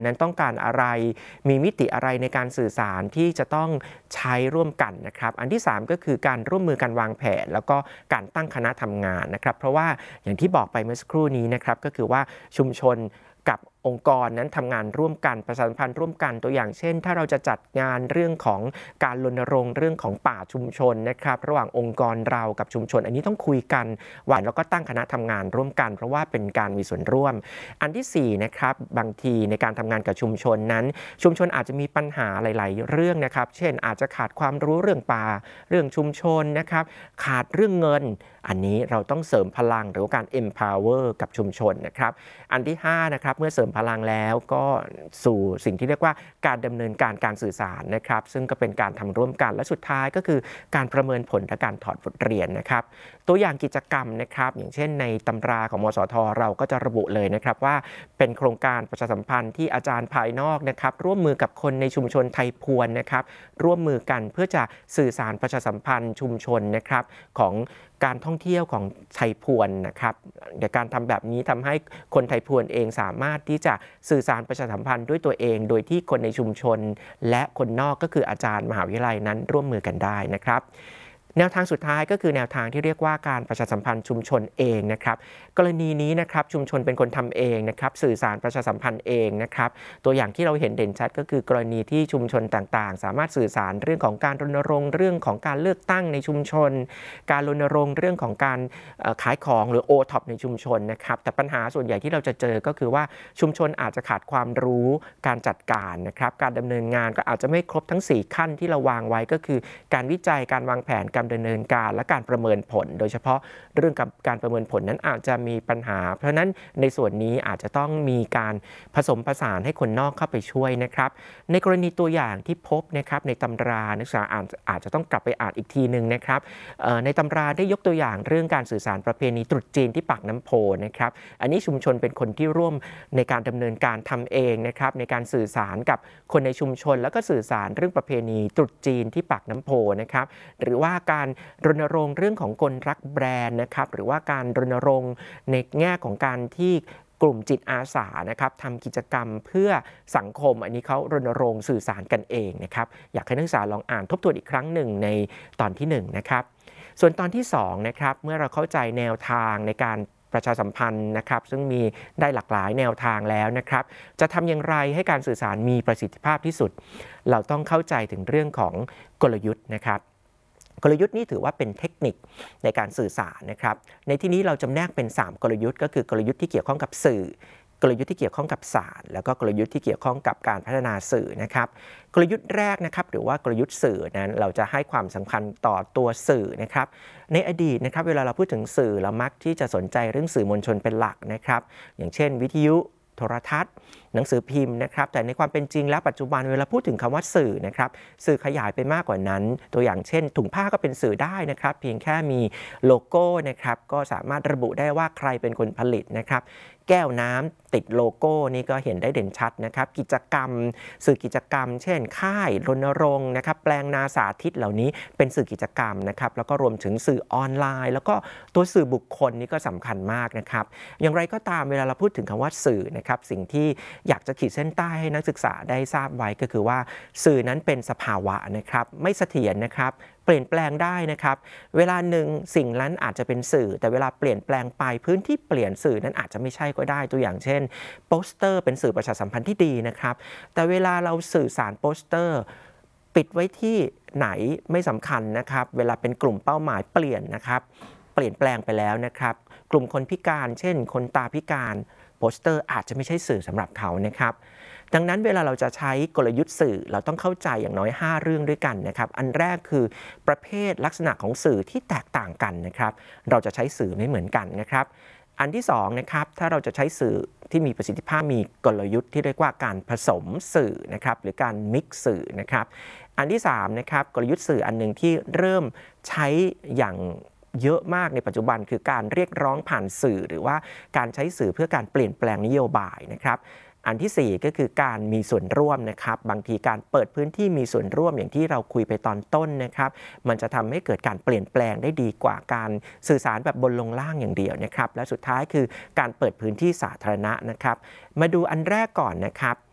นั้นต้องการอะไรมีมิติอะไรในการสื่อสารที่จะต้องใช้ร่วมกันนะครับอันที่3ก็คือการร่วมมือกันวางแผนแล้วก็การตั้งคณะทำงานนะครับเพราะว่าอย่างที่บอกไปเมื่อสักครู่นี้นะครับก็คือว่าชุมชนกับองค์กรนั้นทำงานร่วมกันประชาสัมพันธ์ร่วมกันตัวอย่างเช่นถ้าเราจะจัดงานเรื่องของการรณรงค์เรื่องของป่าชุมชนนะครับระหว่างองค์กรเรากับชุมชนอันนี้ต้องคุยกันแล้วก็ตั้งคณะทำงานร่วมกันเพราะว่าเป็นการมีส่วนร่วมอันที่4นะครับบางทีในการทำงานกับชุมชนนั้นชุมชนอาจจะมีปัญหาหลายๆเรื่องนะครับเช่นอาจจะขาดความรู้เรื่องป่าเรื่องชุมชนนะครับขาดเรื่องเงินอันนี้เราต้องเสริมพลังหรือว่าการ empower กับชุมชนนะครับอันที่5นะครับเมื่อเสริมพลังแล้วก็สู่สิ่งที่เรียกว่าการดำเนินการสื่อสารนะครับซึ่งก็เป็นการทำร่วมกันและสุดท้ายก็คือการประเมินผลและการถอดบทเรียนนะครับตัวอย่างกิจกรรมนะครับอย่างเช่นในตำราของมสท.เราก็จะระบุเลยนะครับว่าเป็นโครงการประชาสัมพันธ์ที่อาจารย์ภายนอกนะครับร่วมมือกับคนในชุมชนไทยพวนนะครับร่วมมือกันเพื่อจะสื่อสารประชาสัมพันธ์ชุมชนนะครับของการท่องเที่ยวของไทยพวนนะครับในการทำแบบนี้ทำให้คนไทยพวนเองสามารถที่จะสื่อสารประชาสัมพันธ์ด้วยตัวเองโดยที่คนในชุมชนและคนนอกก็คืออาจารย์มหาวิทยาลัยนั้นร่วมมือกันได้นะครับแนวทางสุดท้ายก็คือแนวทางที่เรียกว่าการประชาสัมพันธ์ชุมชนเองนะครับกรณีนี้นะครับชุมชนเป็นคนทำเองนะครับสื่อสารประชาสัมพันธ์เองนะครับตัวอย่างที่เราเห็นเด่นชัดก็คือกรณีที่ชุมชนต่างๆสามารถสื่อสารเรื่องของการรณรงค์เรื่องของการเลือกตั้งในชุมชนการรณรงค์เรื่องของการขายของหรือ OTOP ในชุมชนนะครับแต่ปัญหาส่วนใหญ่ที่เราจะเจอก็คือว่าชุมชนอาจจะขาดความรู้การจัดการนะครับการดำเนินงานก็อาจจะไม่ครบทั้ง4ขั้นที่เราวางไว้ก็คือการวิจัยการวางแผนการดำเนินการและการประเมินผลโดยเฉพาะเรื่องการประเมินผลนั้นอาจจะมีปัญหาเพราะนั้นในส่วนนี้อาจจะต้องมีการผสมผสานให้คนนอกเข้าไปช่วยนะครับในกรณีตัวอย่างที่พบนะครับในตำรานักศึกษาอาจจะต้องกลับไปอ่านอีกทีนึงนะครับในตำราได้ยกตัวอย่างเรื่องการสื่อสารประเพณีตรุษจีนที่ปากน้ำโพนะครับอันนี้ชุมชนเป็นคนที่ร่วมในการดำเนินการทำเองนะครับในการสื่อสารกับคนในชุมชนแล้วก็สื่อสารเรื่องประเพณีตรุษจีนที่ปากน้ำโพนะครับหรือว่าการรณรงค์เรื่องของคนรักแบรนด์นะครับหรือว่าการรณรงค์ในแง่ของการที่กลุ่มจิตอาสานะครับทำกิจกรรมเพื่อสังคมอันนี้เขารณรงค์สื่อสารกันเองนะครับอยากให้นักศึกษาลองอ่านทบทวนอีกครั้งหนึ่งในตอนที่1นะครับส่วนตอนที่2นะครับเมื่อเราเข้าใจแนวทางในการประชาสัมพันธ์นะครับซึ่งมีได้หลากหลายแนวทางแล้วนะครับจะทำอย่างไรให้การสื่อสารมีประสิทธิภาพที่สุดเราต้องเข้าใจถึงเรื่องของกลยุทธ์นะครับกลยุทธ์นี้ถือว่าเป็นเทคนิคในการสื่อสารนะครับในที่นี้เราจำแนกเป็น3กลยุทธ์ก็คือกลยุทธ์ที่เกี่ยวข้องกับสื่อกลยุทธ์ที่เกี่ยวข้องกับศาสตร์แล้วก็กลยุทธ์ที่เกี่ยวข้องกับการพัฒนาสื่อนะครับกลยุทธ์แรกนะครับหรือว่ากลยุทธ์สื่อนั้นเราจะให้ความสำคัญต่อตัวสื่อนะครับในอดีตนะครับเวลาเราพูดถึงสื่อเรามักที่จะสนใจเรื่องสื่อมวลชนเป็นหลักนะครับอย่างเช่นวิทยุโทรทัศน์หนังสือพิมพ์นะครับแต่ในความเป็นจริงแล้วปัจจุบันเวลาพูดถึงคำว่าสื่อนะครับสื่อขยายไปมากกว่านั้นตัวอย่างเช่นถุงผ้าก็เป็นสื่อได้นะครับเพียงแค่มีโลโก้นะครับก็สามารถระบุได้ว่าใครเป็นคนผลิตนะครับแก้วน้ำติดโลโก้นี่ก็เห็นได้เด่นชัดนะครับกิจกรรมสื่อกิจกรรมเช่นค่ายรณรงค์นะครับแปลงนาสาธิตเหล่านี้เป็นสื่อกิจกรรมนะครับแล้วก็รวมถึงสื่อออนไลน์แล้วก็ตัวสื่อบุคคลนี่ก็สำคัญมากนะครับอย่างไรก็ตามเวลาเราพูดถึงคำว่าสื่อนะครับสิ่งที่อยากจะขีดเส้นใต้ให้นักศึกษาได้ทราบไว้ก็คือว่าสื่อนั้นเป็นสภาวะนะครับไม่เสถียรนะครับเปลี่ยนแปลงได้นะครับเวลาหนึ่งสิ่งนั้นอาจจะเป็นสื่อแต่เวลาเปลี่ยนแปลงไปพื้นที่เปลี่ยนสื่อนั้นอาจจะไม่ใช่ก็ได้ตัวอย่างเช่นโปสเตอร์เป็นสื่อประชาสัมพันธ์ที่ดีนะครับแต่เวลาเราสื่อสารโปสเตอร์ปิดไว้ที่ไหนไม่สำคัญนะครับเวลาเป็นกลุ่มเป้าหมายเปลี่ยนนะครับเปลี่ยนแปลงไปแล้วนะครับกลุ่มคนพิการเช่นคนตาพิการโปสเตอร์อาจจะไม่ใช่สื่อสำหรับเขานะครับดังนั้นเวลาเราจะใช้กลยุทธ์สื่อเราต้องเข้าใจอย่างน้อย5เรื่องด้วยกันนะครับอันแรกคือประเภทลักษณะของสื่อที่แตกต่างกันนะครับเราจะใช้สื่อไม่เหมือนกันนะครับอันที่2นะครับถ้าเราจะใช้สื่อที่มีประสิทธิภาพมีกลยุทธ์ที่เรียกว่าการผสมสื่อนะครับหรือการมิกซ์สื่อนะครับอันที่3นะครับกลยุทธ์สื่ออันนึงที่เริ่มใช้อย่างเยอะมากในปัจจุบันคือการเรียกร้องผ่านสื่อหรือว่าการใช้สื่อเพื่อการเปลี่ยนแปลงนโยบายนะครับอันที่4ก็คือการมีส่วนร่วมนะครับบางทีการเปิดพื้นที่มีส่วนร่วมอย่างที่เราคุยไปตอนต้นนะครับมันจะทำให้เกิดการเปลี่ยนแปลงได้ดีกว่าการสื่อสารแบบบนลงล่างอย่างเดียวนะครับและสุดท้ายคือการเปิดพื้นที่สาธารณะนะครับมาดูอันแรกก่อนนะครับ